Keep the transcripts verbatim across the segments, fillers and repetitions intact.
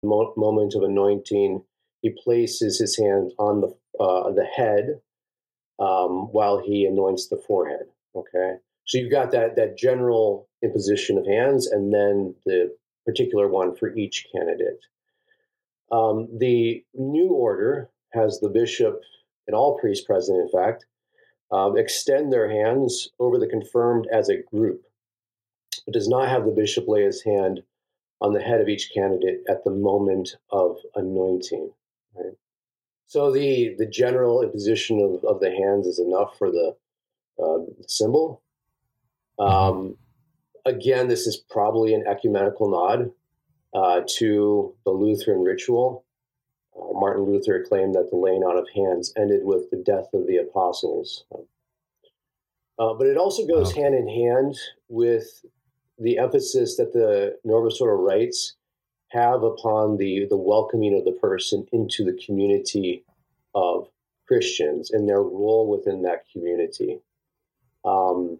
mo- moment of anointing, he places his hand on the uh, the head um, while he anoints the forehead. Okay, so you've got that that general imposition of hands, and then the particular one for each candidate. Um, the new order has the bishop and all priests present, in fact, um, extend their hands over the confirmed as a group. It does not have the bishop lay his hand on the head of each candidate at the moment of anointing. Right? So the the general imposition of, of the hands is enough for the uh, symbol. Mm-hmm. Um, again, this is probably an ecumenical nod uh, to the Lutheran ritual. Uh, Martin Luther claimed that the laying on of hands ended with the death of the apostles. Uh, but it also goes Okay. hand in hand with the emphasis that the Novus Ordo rites have upon the, the welcoming of the person into the community of Christians and their role within that community. Um,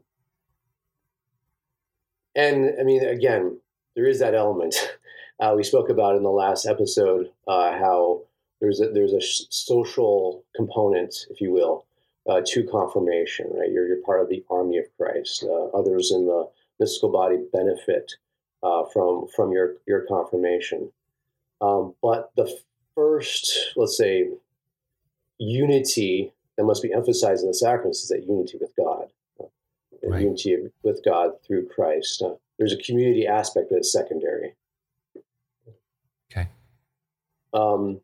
and I mean, again, there is that element uh, we spoke about in the last episode, uh, how there's a, there's a social component, if you will, uh, to confirmation, right? You're, you're part of the army of Christ. Uh, others in the mystical body benefit uh, from from your, your confirmation. Um, but the first, let's say, unity that must be emphasized in the sacraments is that unity with God, uh, Right. unity with God through Christ. Uh, there's a community aspect that's secondary. Okay. Um,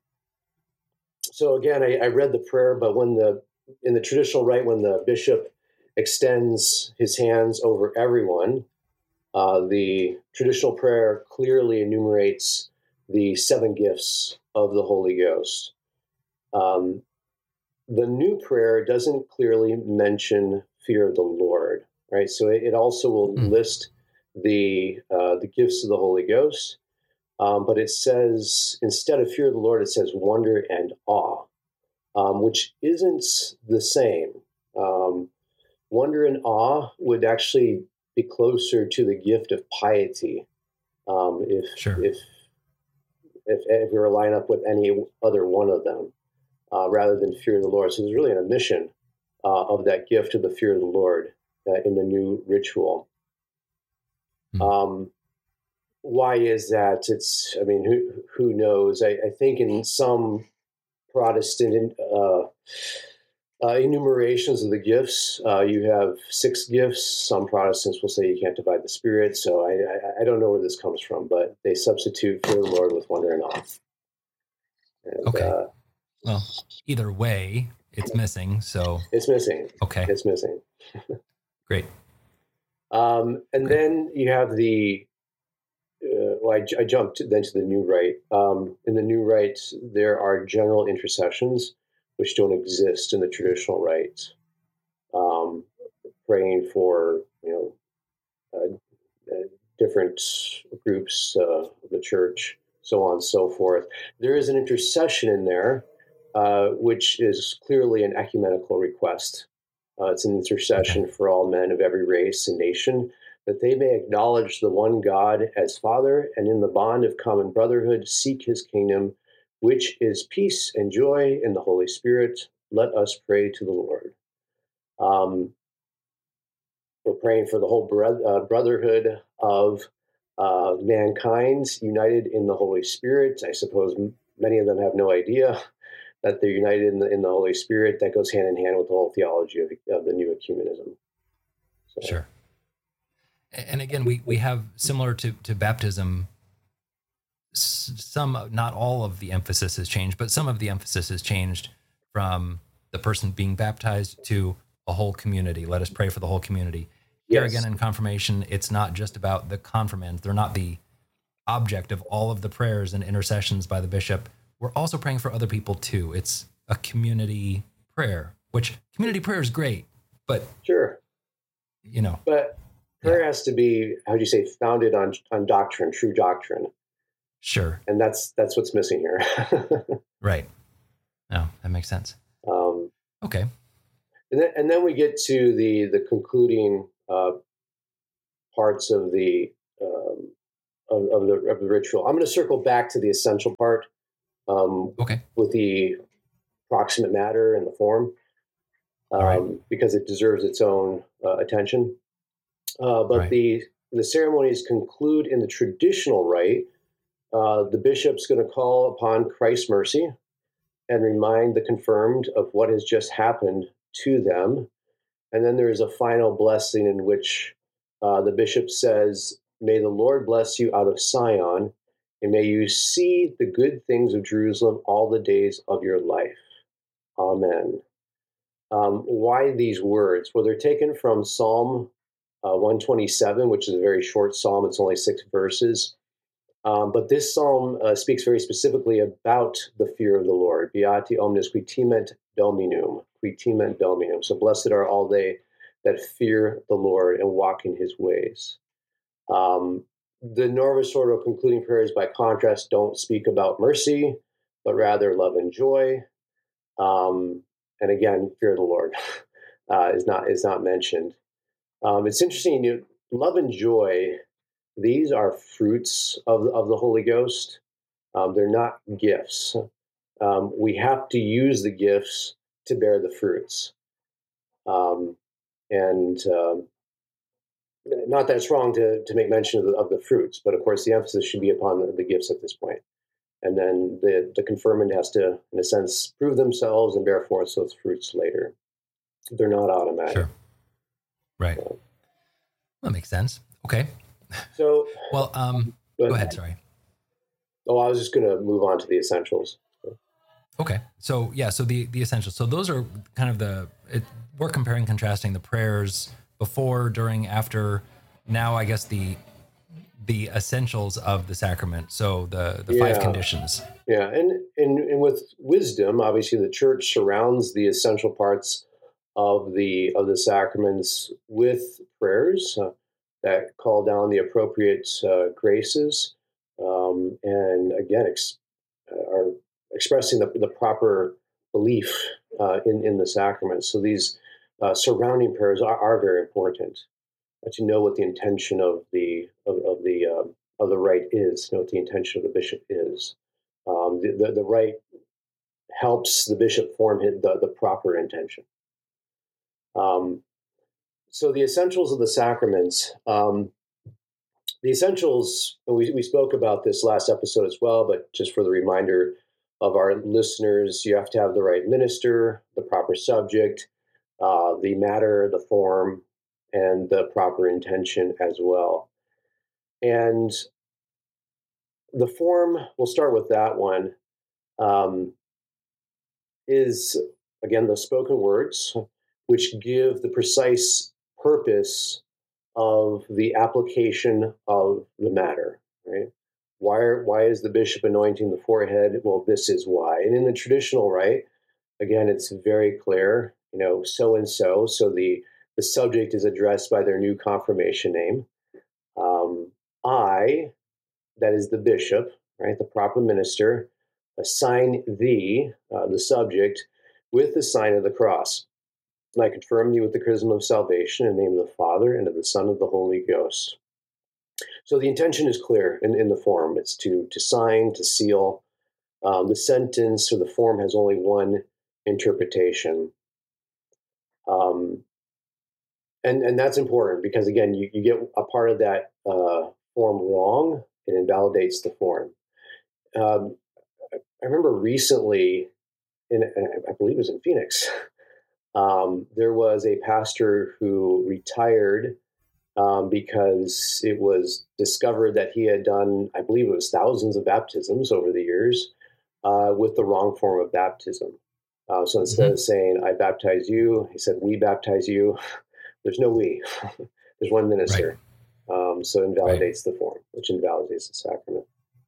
so again, I, I read the prayer, but when the in the traditional rite, when the bishop extends his hands over everyone, uh, the traditional prayer clearly enumerates the seven gifts of the Holy Ghost. Um, the new prayer doesn't clearly mention fear of the Lord, right? So it, it also will Mm. list the uh, the gifts of the Holy Ghost, um, but it says instead of fear of the Lord, it says wonder and awe, um, which isn't the same. Um, wonder and awe would actually be closer to the gift of piety, um, if Sure. if if if we were line up with any other one of them. Uh, rather than fear of the Lord. So there's really an omission uh, of that gift of the fear of the Lord uh, in the new ritual. Mm. Um, why is that? It's, I mean, who who knows? I, I think in some Protestant uh, uh, enumerations of the gifts, uh, you have six gifts. Some Protestants will say you can't divide the Spirit. So I, I, I don't know where this comes from, but they substitute fear of the Lord with wonder and awe. And, Okay. uh, Well, either way, it's missing. So it's missing. okay. It's missing. Great. Um, and Great. then you have the, uh, well, I, I jumped then to the new rite. Um, in the new rite, there are general intercessions which don't exist in the traditional rite. Um, praying for, you know, uh, uh, different groups uh, of the church, so on and so forth. There is an intercession in there, uh, which is clearly an ecumenical request. Uh, it's an Okay. intercession for all men of every race and nation, that they may acknowledge the one God as Father, and in the bond of common brotherhood seek his kingdom, which is peace and joy in the Holy Spirit. Let us pray to the Lord. Um, we're praying for the whole bro- uh, brotherhood of uh, mankind united in the Holy Spirit. I suppose m- many of them have no idea that they're united in the, in the Holy Spirit. That goes hand in hand with the whole theology of, of the new ecumenism. So. Sure. And again, we, we have similar to, to baptism, some, not all of the emphasis has changed, but some of the emphasis has changed from the person being baptized to a whole community. Let us pray for the whole community. Here Yes. again in confirmation, it's not just about the confirmand. They're not the object of all of the prayers and intercessions by the bishop. We're also praying for other people too. It's a community prayer, which community prayer is great, but Sure. you know, But prayer yeah, has to be, how do you say, founded on on doctrine, true doctrine. sure. And that's that's what's missing here. Right. No, that makes sense. um, Okay. and, then, and then we get to the, the concluding uh, parts of the um, of, of, the, of the ritual. I'm going to circle back to the essential part um, Okay. with the proximate matter and the form um, right. because it deserves its own uh, attention. Uh, but Right. the the ceremonies conclude in the traditional rite. Uh, the bishop's going to call upon Christ's mercy and remind the confirmed of what has just happened to them. And then there is a final blessing in which uh, the bishop says, "May the Lord bless you out of Sion, and may you see the good things of Jerusalem all the days of your life. Amen." Um, why these words? Well, they're taken from Psalm uh, one twenty-seven, which is a very short psalm. It's only six verses. Um, but this psalm uh, speaks very specifically about the fear of the Lord. Beati omnes qui timent Dominum, qui timent Dominum. So blessed are all they that fear the Lord and walk in his ways. Um, the Novus Ordo concluding prayers, by contrast, don't speak about mercy, but rather love and joy. Um, and again, fear of the Lord uh, is not is not mentioned. Um, it's interesting. You know, love and joy; these are fruits of of the Holy Ghost. Um, they're not gifts. Um, we have to use the gifts to bear the fruits. Um, and um, not that it's wrong to, to make mention of the, of the fruits, but of course the emphasis should be upon the, the gifts at this point. And then the, the confirmand has to, in a sense, prove themselves and bear forth those fruits later. They're not automatic. Sure. Right. So, that makes sense. Okay. so Well, um, but, go ahead. Sorry. Oh, I was just going to move on to the essentials. Okay. So yeah, so the the essentials. So those are kind of the it, we're comparing, contrasting the prayers before, during, after. Now, I guess the the essentials of the sacrament. So the the Yeah. five conditions. Yeah, and, and and with wisdom, obviously, the church surrounds the essential parts of the of the sacraments with prayers uh, that call down the appropriate uh, graces, um, and again, ex- are expressing the, the proper belief uh, in in the sacraments. So these uh, surrounding prayers are, are very important. Uh, to know what the intention of the of, of the um, of the rite is, know what the intention of the bishop is. Um, the, the the rite helps the bishop form his, the the proper intention. Um, so the essentials of the sacraments. Um, the essentials, and we, we spoke about this last episode as well, but just for the reminder of our listeners, you have to have the right minister, the proper subject, uh, the matter, the form, and the proper intention as well. And the form, we'll start with that one, um, is again the spoken words, which give the precise purpose of the application of the matter, right? Why, are, why is the bishop anointing the forehead? Well, this is why. And in the traditional rite, again, it's very clear, you know, so and so. So the, the subject is addressed by their new confirmation name. Um, I, that is the bishop, right, the proper minister, assign thee, uh, the subject, with the sign of the cross. And I confirm thee with the chrism of salvation in the name of the Father and of the Son and of the Holy Ghost. So the intention is clear in, in the form. It's to, to sign, to seal. Um, the sentence or the form has only one interpretation. Um, and, and that's important because, again, you, you get a part of that uh, form wrong, it invalidates the form. Um, I remember recently, in I believe it was in Phoenix, um, there was a pastor who retired um, because it was discovered that he had done, I believe it was thousands of baptisms over the years uh, with the wrong form of baptism. Uh, so instead mm-hmm. of saying, I baptize you, he said, we baptize you. There's no we. There's one minister. Right. Um, so it invalidates right. the form, which invalidates the sacrament.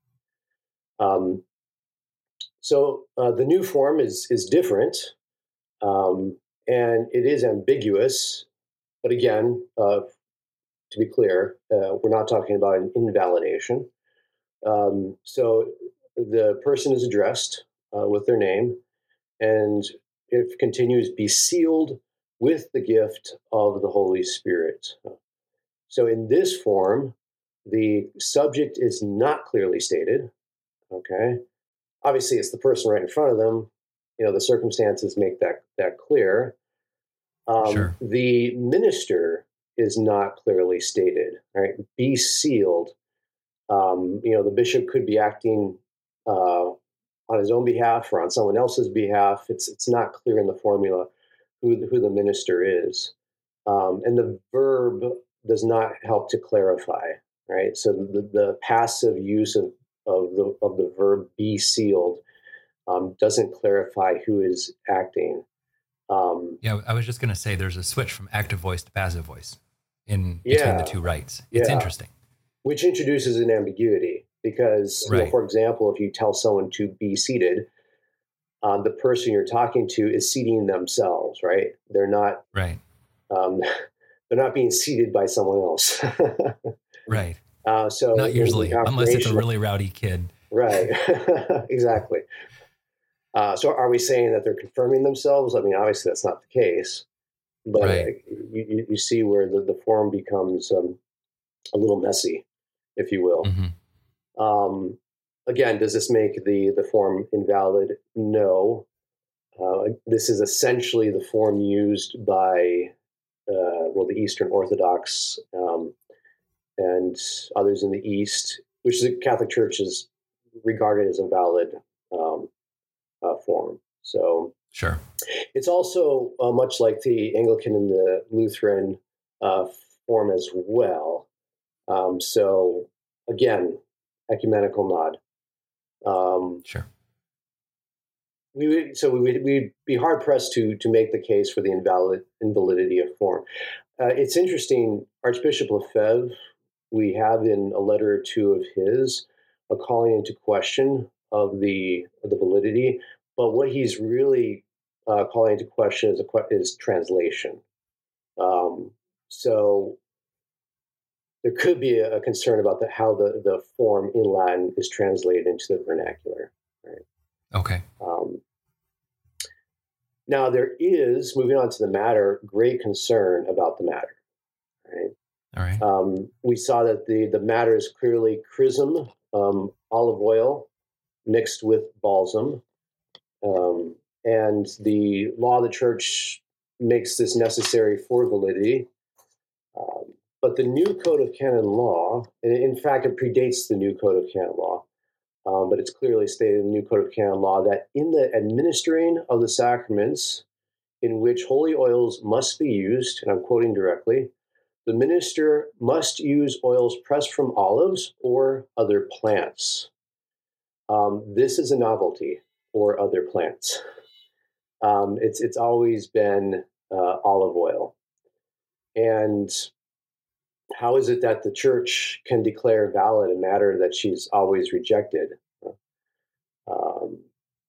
Um, so uh, the new form is is different, um, and it is ambiguous. But again, uh, to be clear, uh, we're not talking about an invalidation. Um, so the person is addressed uh, with their name, and it continues, be sealed with the gift of the Holy Spirit. So in this form, The subject is not clearly stated. Okay. Obviously, it's the person right in front of them. You know, the circumstances make that that clear. Um, Sure. the minister is not clearly stated. Right. Be sealed. Um, you know, the bishop could be acting uh, on his own behalf or on someone else's behalf. It's it's not clear in the formula who who the minister is, um, and the verb does not help to clarify. Right. So the, the passive use of of the of the verb be sealed um, doesn't clarify who is acting. Um, Yeah, I was just going to say there's a switch from active voice to passive voice in between the yeah, two rights. It's yeah, interesting. which introduces an ambiguity because, you know, Right. for example, if you tell someone to be seated, uh, the person you're talking to is seating themselves, right? They're not Right. um, they're not being seated by someone else. Right. uh, so Not in, in usually, unless it's a confirmation, really rowdy kid. right? Exactly. Uh, so are we saying that they're confirming themselves? I mean, obviously that's not the case, but uh, Right. you, you see where the, the form becomes um, a little messy, if you will. Hmm. Um, again, does this make the, the form invalid? No. Uh, this is essentially the form used by, uh, well, the Eastern Orthodox um, and others in the East, which the Catholic Church is regarded as a valid um, uh, form. So Sure. it's also uh, much like the Anglican and the Lutheran uh, form as well. Um, so again, ecumenical nod. Um, Sure. we would, so we would we'd be hard pressed to to make the case for the invalid invalidity of form. Uh, it's interesting. Archbishop Lefebvre, we have in a letter or two of his, a calling into question of the of the validity. But what he's really uh, calling into question is a is translation. Um, so there could be a, a concern about the, how the, the form in Latin is translated into the vernacular. Right? Okay. Um, now there is, moving on to the matter, great concern about the matter. Right? All right. Um, we saw that the the matter is clearly chrism, um, olive oil mixed with balsam, um, and the law of the church makes this necessary for validity. Um, but the new Code of Canon Law, and in fact, it predates the new Code of Canon Law, um, but it's clearly stated in the new Code of Canon Law that in the administering of the sacraments in which holy oils must be used, and I'm quoting directly, the minister must use oils pressed from olives or other plants. Um, this is a novelty, or other plants. Um, it's it's always been uh, olive oil. And how is it that the church can declare valid a matter that she's always rejected? Um,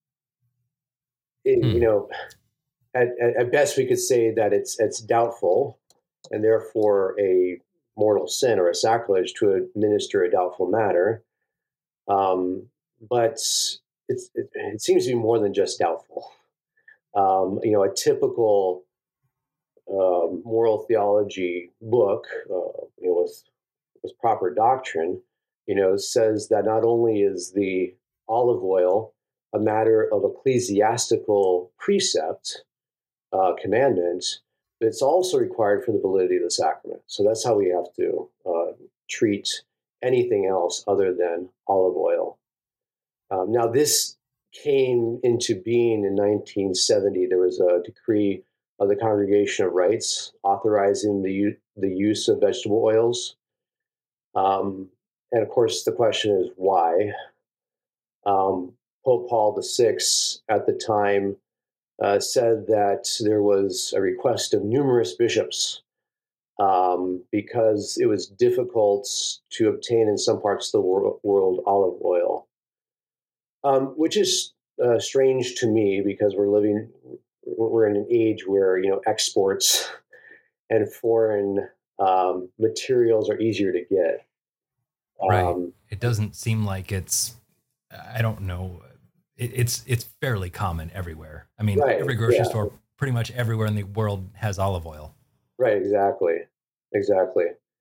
it, you Hmm. know, at, at best we could say that it's it's doubtful, and therefore a mortal sin or a sacrilege to administer a doubtful matter. Um, but it's, it, it seems to be more than just doubtful. Um, you know, a typical uh, moral theology book, uh, you know, with with proper doctrine, you know, says that not only is the olive oil a matter of ecclesiastical precept, uh, commandment, but it's also required for the validity of the sacrament. So that's how we have to uh, treat anything else other than olive oil. Um, now, this came into being in nineteen seventy. There was a decree of the Congregation of Rites authorizing the, the use of vegetable oils. Um, and of course, the question is why? Um, Pope Paul the Sixth at the time uh, said that there was a request of numerous bishops um, because it was difficult to obtain in some parts of the wor- world olive oil, um, which is uh, strange to me because we're living, we're in an age where, you know, exports and foreign um, materials are easier to get. Right. Um, It doesn't seem like it's, I don't know. It, it's, it's fairly common everywhere. I mean, right. every grocery Yeah. store pretty much everywhere in the world has olive oil. Right. Exactly. Exactly.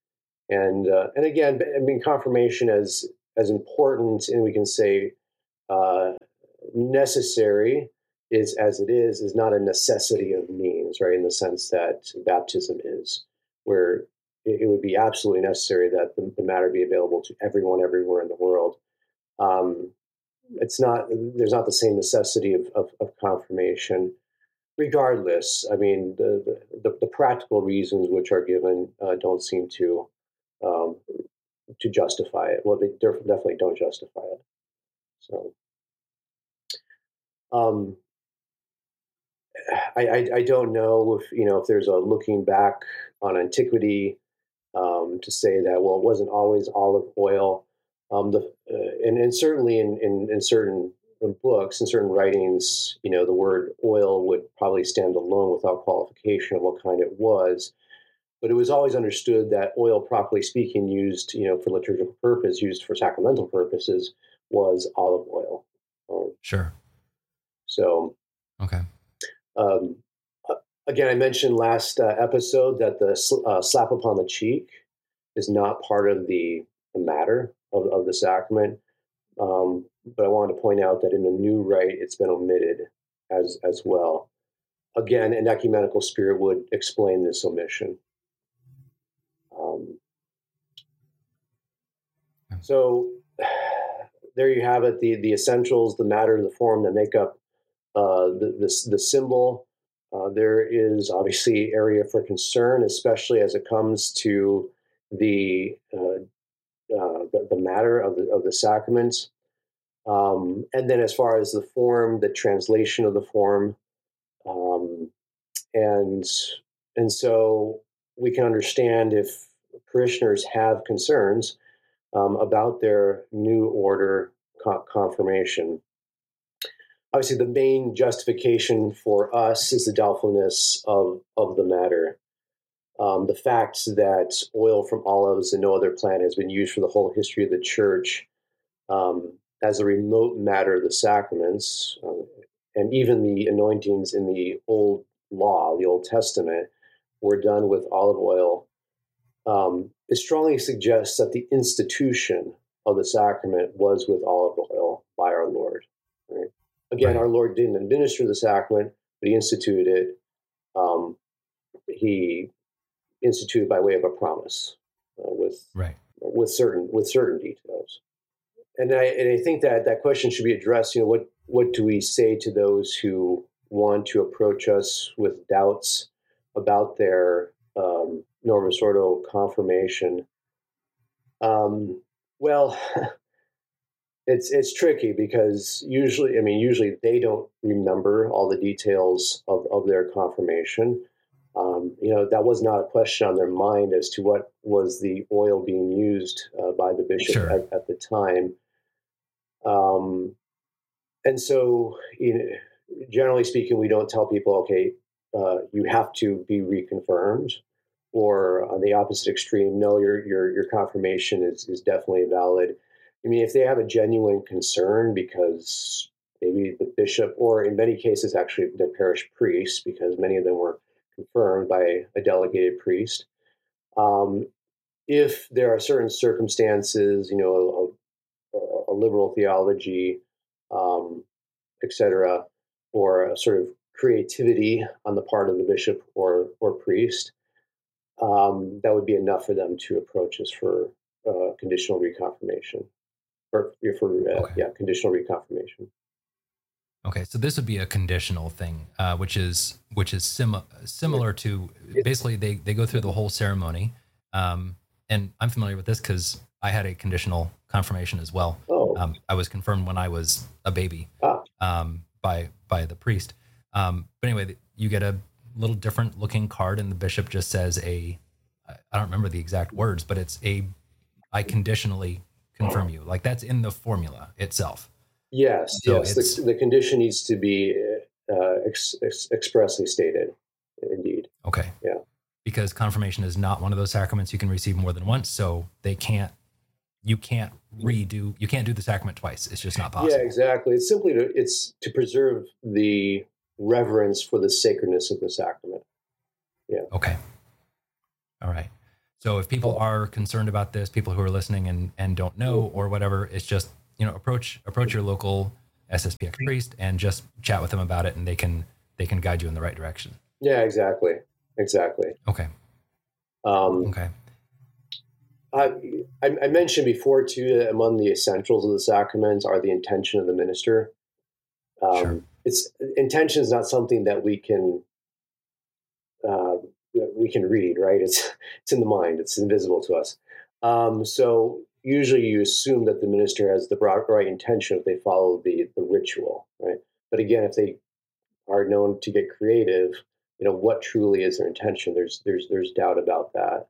And uh, and again, I mean, confirmation as as important, and we can say uh, necessary is as it is is not a necessity of means, right? In the sense that baptism is, where it, it would be absolutely necessary that the, the matter be available to everyone everywhere in the world. Um, it's not. There's not the same necessity of, of, of confirmation. Regardless, I mean, the, the, the practical reasons which are given uh, don't seem to um, to justify it. Well, they definitely don't justify it. So, um, I, I, I don't know if you know if there's a looking back on antiquity um, to say that well it wasn't always olive oil. Um, the uh, and, and certainly in, in, in certain books and certain writings, you know, the word oil would probably stand alone without qualification of what kind it was. But it was always understood that oil, properly speaking, used you know for liturgical purpose, used for sacramental purposes, was olive oil. Um, Sure. so. Okay. Um, uh, Again, I mentioned last uh, episode that the sl- uh, slap upon the cheek is not part of the, the matter of, of the sacrament. Um, but I wanted to point out that in the new rite, it's been omitted as as well. Again, an ecumenical spirit would explain this omission. Um, so there you have it: the the essentials, the matter, the form that make up uh, the, the the symbol. Uh, there is obviously area for concern, especially as it comes to the uh, uh, the, the matter of the of the sacraments, um, and then as far as the form, the translation of the form, um, and and so we can understand if parishioners have concerns um, about their new order co- confirmation. Obviously, the main justification for us is the doubtfulness of, of the matter. Um, the fact that oil from olives and no other plant has been used for the whole history of the church um, as a remote matter of the sacraments, uh, and even the anointings in the Old Law, the Old Testament, were done with olive oil. Um, it strongly suggests that the institution of the sacrament was with olive oil by our Lord. Right? Again, Right. our Lord didn't administer the sacrament, but he instituted it. Um, he instituted by way of a promise uh, with Right. with certain with certain details. And I and I think that that question should be addressed. You know, what what do we say to those who want to approach us with doubts about their um, Novus Ordo confirmation? Um, well, it's it's tricky because usually, I mean, usually they don't remember all the details of, of their confirmation. Um, you know, that was not a question on their mind as to what was the oil being used uh, by the bishop Sure. at, at the time. Um, and so, you know, generally speaking, we don't tell people, okay, uh, you have to be reconfirmed, or on the opposite extreme, no, your your your confirmation is is definitely valid. I mean, if they have a genuine concern because maybe the bishop, or in many cases, actually their parish priest, because many of them were confirmed by a delegated priest. Um, if there are certain circumstances, you know, a, a, a liberal theology, um, et cetera, or a sort of creativity on the part of the bishop or or priest, um, that would be enough for them to approach us for uh, conditional reconfirmation, or for uh, Okay. yeah, conditional reconfirmation. Okay. So this would be a conditional thing, uh, which is which is sim- similar to It's basically they they go through the whole ceremony, um, and I'm familiar with this because I had a conditional confirmation as well. oh Um, I was confirmed when I was a baby ah um, by by the priest. Um, but anyway, you get a little different looking card, and the bishop just says a I I don't remember the exact words, but it's a I conditionally confirm you. Like that's in the formula itself. yes So yes the it's the condition needs to be uh, ex, ex, expressly stated. Indeed, okay yeah because confirmation is not one of those sacraments you can receive more than once. So they can't, you can't redo, you can't do the sacrament twice. It's just not yeah possible. exactly. It's simply to it's to preserve the reverence for the sacredness of the sacrament. Yeah. Okay. All right. So if people are concerned about this, people who are listening and, and don't know or whatever, it's just, you know, approach approach your local S S P X priest and just chat with them about it, and they can they can guide you in the right direction. Yeah, exactly. Exactly. Okay. Um, okay. I, I mentioned before, too, that among the essentials of the sacraments are the intention of the minister. Um, sure. It's intention is not something that we can uh, we can read, right? It's it's in the mind. It's invisible to us. Um, so usually you assume that the minister has the right intention if they follow the the ritual, right? But again, if they are known to get creative, you know, what truly is their intention? There's there's there's doubt about that.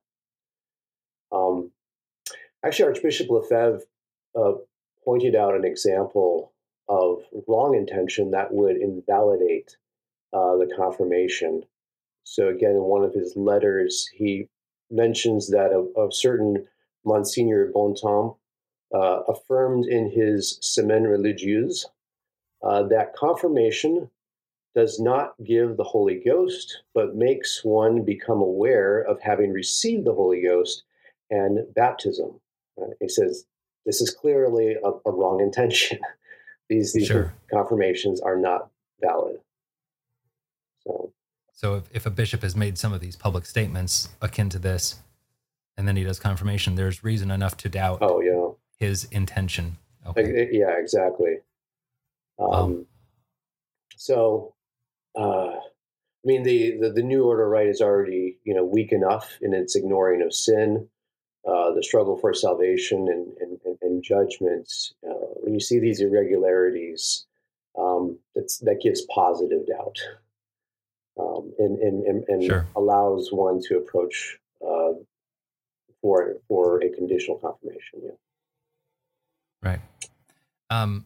Um, actually, Archbishop Lefebvre uh, pointed out an example of wrong intention that would invalidate uh, the confirmation. So again, in one of his letters, he mentions that a, a certain Monsignor Bontemps uh, affirmed in his Semaine Religieuse uh, that confirmation does not give the Holy Ghost, but makes one become aware of having received the Holy Ghost and baptism. Uh, he says this is clearly a, a wrong intention. these these sure. confirmations are not valid. So, so if, if a bishop has made some of these public statements akin to this, and then he does confirmation, there's reason enough to doubt oh yeah, his intention. Okay. yeah, exactly. Um, um, so, uh, I mean, the, the the New Order, right, is already, you know, weak enough in its ignoring of sin, uh, the struggle for salvation and and, and, and judgments. Uh, when you see these irregularities, um, that's, that gives positive doubt, um, and, and, and, and sure. allows one to approach uh, for for a conditional confirmation. Yeah. Right. Um,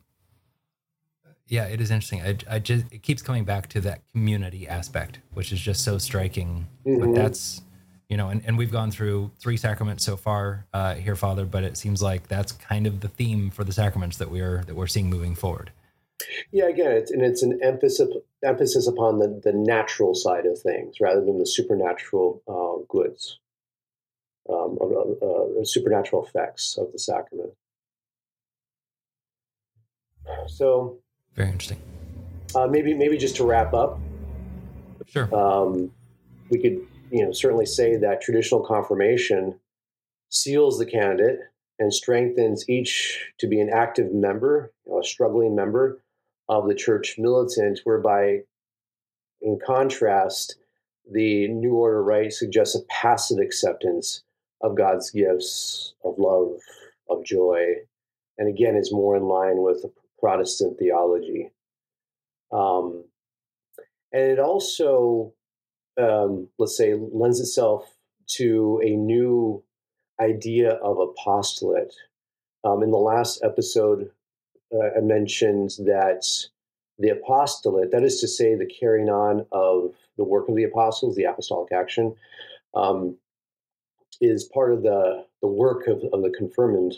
yeah, it is interesting. I, I just it keeps coming back to that community aspect, which is just so striking. Mm-hmm. But that's, you know, and, and we've gone through three sacraments so far uh, here, Father. But it seems like that's kind of the theme for the sacraments that we're that we're seeing moving forward. Yeah, again, it's, and it's an emphasis emphasis upon the, the natural side of things rather than the supernatural uh, goods, um, uh, uh, supernatural effects of the sacrament. So, very interesting. Uh, maybe, maybe just to wrap up, sure. Um, we could, you know, certainly say that traditional confirmation seals the candidate and strengthens each to be an active member, you know, a struggling member of the church militant, whereby, in contrast, the New Order rite suggests a passive acceptance of God's gifts of love, of joy, and again is more in line with Protestant theology. Um, and it also, um, let's say, lends itself to a new idea of apostolate. Um, in the last episode, uh, I mentioned that the apostolate, that is to say, the carrying on of the work of the apostles, the apostolic action, um, is part of the, the work of, of the confirmand.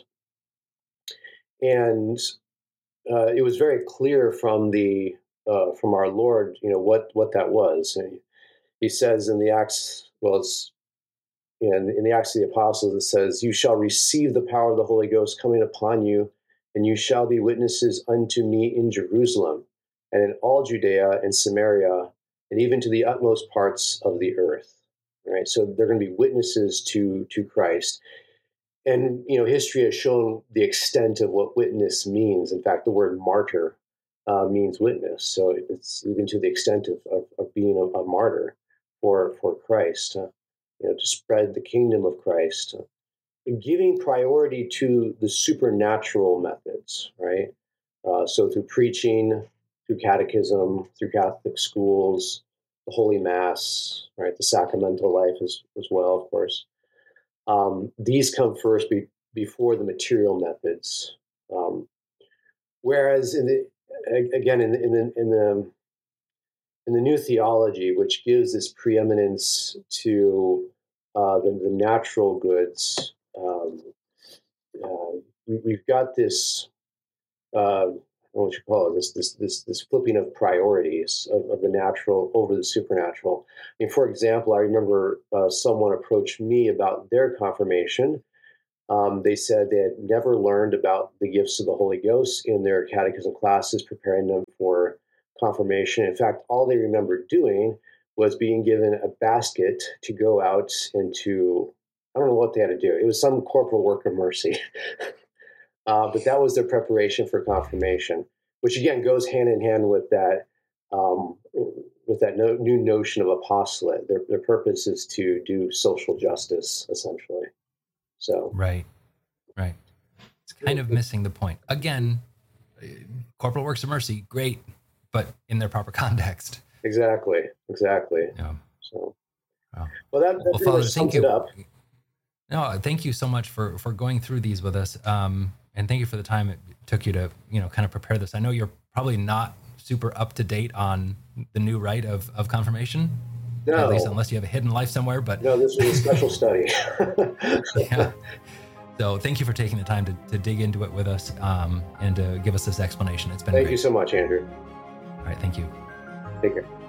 And uh, it was very clear from the uh, from our Lord, you know, what what that was. And he says in the Acts, well, it's in, in the Acts of the Apostles, it says, "You shall receive the power of the Holy Ghost coming upon you, and you shall be witnesses unto me in Jerusalem, and in all Judea and Samaria, and even to the utmost parts of the earth." Right. So they're going to be witnesses to to Christ. And, you know, history has shown the extent of what witness means. In fact, the word martyr uh, means witness. So it's even to the extent of, of, of being a, a martyr for, for Christ, uh, you know, to spread the kingdom of Christ, uh, and giving priority to the supernatural methods, right? Uh, so through preaching, through catechism, through Catholic schools, the Holy Mass, right? The sacramental life as, as well, of course. Um, these come first be, before the material methods. Um, whereas, in the, again, in, in, the, in the in the new theology, which gives this preeminence to uh, the, the natural goods, um, uh, we, we've got this uh, don't know what you call it, this this this this flipping of priorities of, of the natural over the supernatural. I mean, for example, I remember uh, someone approached me about their confirmation. Um, they said they had never learned about the gifts of the Holy Ghost in their catechism classes, preparing them for confirmation. In fact, all they remembered doing was being given a basket to go out into, I don't know what they had to do. It was some corporal work of mercy. uh, but that was their preparation for confirmation, which again goes hand in hand with that um, with that no, new notion of apostolate. Their, their purpose is to do social justice, essentially. So right, right. It's kind of missing the point. Again, corporal works of mercy, great, but in their proper context. Exactly, exactly. Yeah. So, wow. well, that, that well, pretty Father, much thank sums you. it up. No, thank you so much for for going through these with us, um, and thank you for the time it took you to you know kind of prepare this. I know you're probably not super up to date on the new rite of of confirmation. No. At least unless you have a hidden life somewhere, but no, this was a special study. Yeah. So thank you for taking the time to, to dig into it with us um, and to give us this explanation. It's been Thank great. you so much, Andrew. All right. Thank you. Take care.